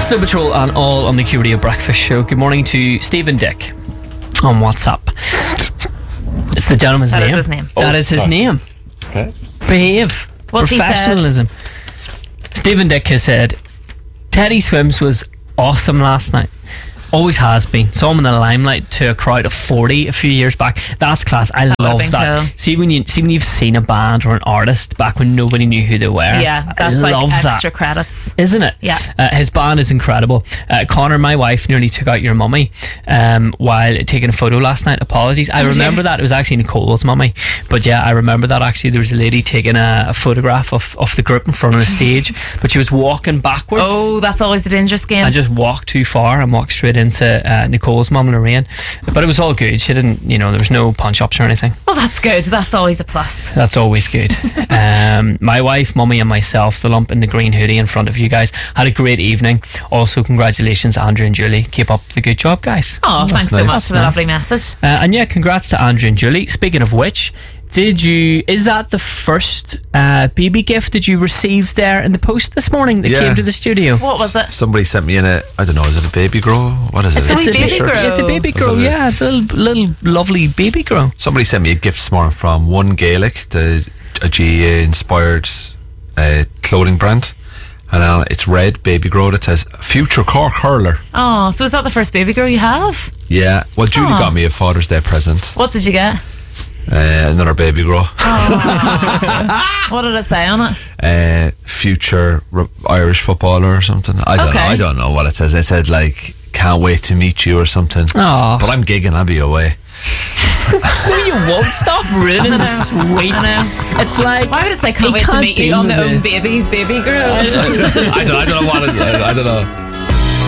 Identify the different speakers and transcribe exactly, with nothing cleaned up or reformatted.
Speaker 1: Snow Patrol and all on the Q Radio Breakfast Show. Good morning to Stephen Dick on WhatsApp. It's the gentleman's
Speaker 2: That
Speaker 1: name.
Speaker 2: is his name.
Speaker 1: That
Speaker 3: Oh,
Speaker 1: is his
Speaker 3: sorry.
Speaker 1: name.
Speaker 3: Okay.
Speaker 1: Behave.
Speaker 2: What's he said?
Speaker 1: Professionalism. Stephen Dick has said, Teddy Swims was awesome last night. Always has been. Saw him in the limelight to a crowd of forty a few years back. That's class. I
Speaker 2: would've
Speaker 1: love
Speaker 2: been
Speaker 1: that.
Speaker 2: cool.
Speaker 1: See when you see when you've seen a band or an artist back when nobody knew who they were.
Speaker 2: Yeah, that's
Speaker 1: I
Speaker 2: like
Speaker 1: love
Speaker 2: extra
Speaker 1: that.
Speaker 2: credits.
Speaker 1: Isn't it?
Speaker 2: Yeah.
Speaker 1: Uh, his band is incredible. Uh, Connor, my wife, nearly took out your mummy um, while taking a photo last night. Apologies. I
Speaker 2: Oh,
Speaker 1: remember
Speaker 2: dear.
Speaker 1: that. It was actually Nicole's mummy. But yeah, I remember that actually. There was a lady taking a, a photograph of, of the group in front of the stage, but she was walking backwards.
Speaker 2: Oh, that's always the dangerous game.
Speaker 1: I just walked too far and walked straight into uh, Nicole's mum, Lorraine. But it was all good. She didn't, you know, there was no punch ups or anything.
Speaker 2: well, that's good. That's always a plus.
Speaker 1: That's always good. um, my wife, mummy, and myself, the lump in the green hoodie in front of you guys, had a great evening. Also, congratulations, Andrew and Julie. Keep up the good job, guys.
Speaker 2: Oh, thanks so
Speaker 3: nice.
Speaker 2: much for the
Speaker 1: Nice.
Speaker 2: lovely message.
Speaker 1: Uh, and yeah, congrats to Andrew and Julie. Speaking of which, did you? Is that the first uh, baby gift that you received there in the post this morning that
Speaker 3: Yeah.
Speaker 1: came to the studio?
Speaker 2: What was it?
Speaker 3: Somebody sent me in a, I don't know, is it a baby grow? What is it?
Speaker 2: It's a wee baby
Speaker 3: t-shirt?
Speaker 2: grow.
Speaker 1: It's a baby
Speaker 3: Was
Speaker 1: grow.
Speaker 3: it a-
Speaker 1: Yeah, it's a little, little lovely baby grow.
Speaker 3: Somebody sent me a gift this morning from One Gaelic, the a G A A inspired uh, clothing brand. And uh, it's red baby grow that says Future Cork Hurler.
Speaker 2: Oh, so is that the first baby girl you have?
Speaker 3: Yeah, well, Julie
Speaker 2: Aw.
Speaker 3: got me a Father's Day present.
Speaker 2: What did you get?
Speaker 3: Uh, another baby grow.
Speaker 2: What did it say on it?
Speaker 3: uh, future r- Irish footballer or something. I don't
Speaker 2: Okay.
Speaker 3: know. I don't know what it says. It said like, can't wait to meet you or something.
Speaker 1: Aw.
Speaker 3: But I'm gigging. I'll be away.
Speaker 1: Well, you won't stop ruining the sweet.
Speaker 2: I know.
Speaker 1: It's like
Speaker 2: Why would it say can't
Speaker 1: he
Speaker 2: wait to
Speaker 1: can't
Speaker 2: meet you
Speaker 1: deal
Speaker 2: on the
Speaker 1: with
Speaker 2: own
Speaker 1: it.
Speaker 2: baby's baby girl?
Speaker 3: I don't, I don't know what it, I, I don't know.